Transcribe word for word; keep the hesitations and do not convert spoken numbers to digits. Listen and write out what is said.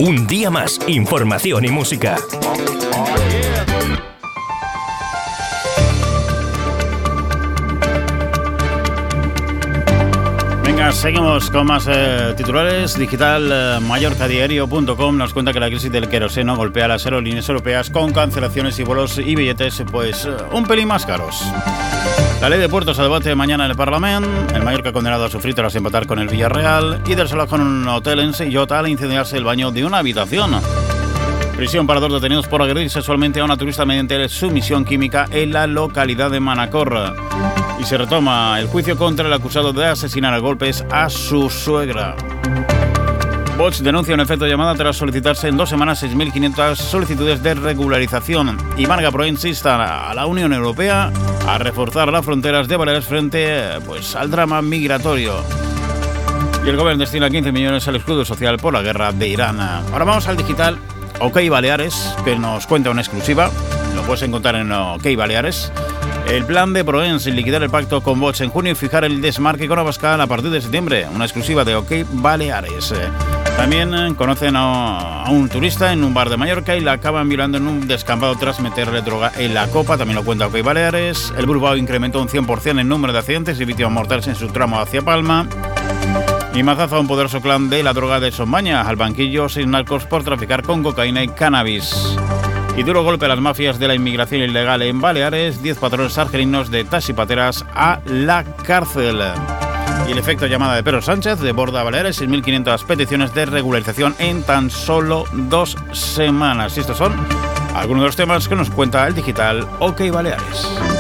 Un día más, información y música. Venga, seguimos con más eh, titulares. Digital eh, Mallorca Diario punto com nos cuenta que la crisis del queroseno golpea a las aerolíneas europeas con cancelaciones y vuelos y billetes pues eh, un pelín más caros. La ley de puertos se debate mañana en el Parlamento. El Mallorca condenado a sufrir tras empatar con el Villarreal y desalojo en un hotel en Sillota al incendiarse el baño de una habitación. Prisión para dos detenidos por agredir sexualmente a una turista mediante sumisión química en la localidad de Manacor. Y se retoma el juicio contra el acusado de asesinar a golpes a su suegra. Vox denuncia un efecto de llamada tras solicitarse en dos semanas seis mil quinientas solicitudes de regularización. Y Marga Pro insista a la Unión Europea a reforzar las fronteras de Baleares frente pues, al drama migratorio. Y el gobierno destina quince millones al escudo social por la guerra de Irán. Ahora vamos al digital OK Baleares, que nos cuenta una exclusiva. Lo puedes encontrar en OK Baleares. El plan de Proens, liquidar el pacto con Vox en junio y fijar el desmarque con Abascal a partir de septiembre. Una exclusiva de OK Baleares. También conocen a un turista en un bar de Mallorca y la acaban violando en un descampado tras meterle droga en la copa. También lo cuenta OK Baleares. El Bilbao incrementó un cien por ciento el número de accidentes y víctimas mortales en su tramo hacia Palma. Y mazazo a un poderoso clan de la droga de Sombaña. Al banquillo, seis narcos por traficar con cocaína y cannabis. Y duro golpe a las mafias de la inmigración ilegal en Baleares. diez patrones argelinos de taxipateras a la cárcel. Y el efecto llamada de Pedro Sánchez desborda a Baleares. seis mil quinientas peticiones de regularización en tan solo dos semanas. Y estos son algunos de los temas que nos cuenta el digital OK Baleares.